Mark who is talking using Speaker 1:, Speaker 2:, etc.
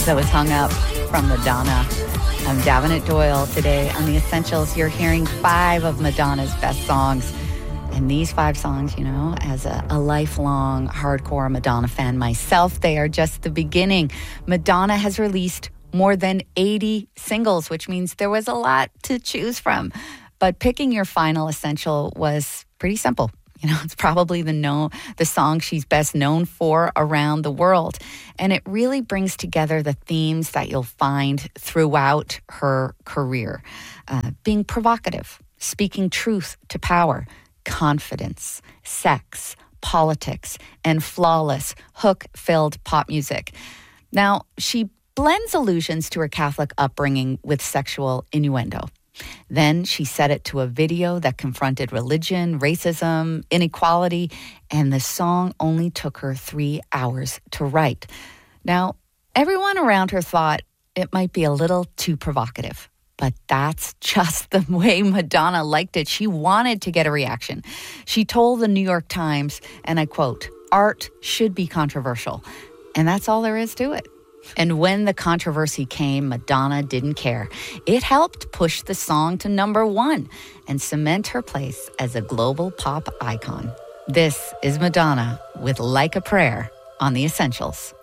Speaker 1: That was Hung Up from Madonna. I'm Davenant Doyle. Today on The Essentials, you're hearing 5 of Madonna's best songs. And these 5 songs, you know, as a lifelong hardcore Madonna fan myself, they are just the beginning. Madonna has released more than 80 singles, which means there was a lot to choose from. But picking your final essential was pretty simple. You know, it's probably the song she's best known for around the world. And it really brings together the themes that you'll find throughout her career. Being provocative, speaking truth to power, confidence, sex, politics, and flawless hook-filled pop music. Now, she blends allusions to her Catholic upbringing with sexual innuendo. Then she set it to a video that confronted religion, racism, inequality, and the song only took her 3 hours to write. Now, everyone around her thought it might be a little too provocative, but that's just the way Madonna liked it. She wanted to get a reaction. She told the New York Times, and I quote, "Art should be controversial, and that's all there is to it." And when the controversy came, Madonna didn't care. It helped push the song to #1 and cement her place as a global pop icon. This is Madonna with Like a Prayer on The Essentials.